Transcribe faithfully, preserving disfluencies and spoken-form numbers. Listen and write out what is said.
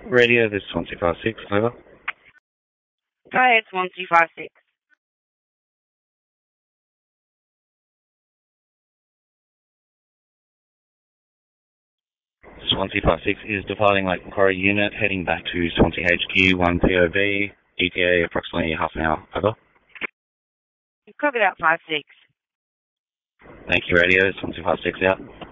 Radio, this is one two five six, over. Hi, it's one two five six. Swansea five six is departing Lake Macquarie unit, heading back to Swansea H Q, one P O V, E T A approximately half an hour, over. Copy that five six. Thank you, Radio, Swansea five six out.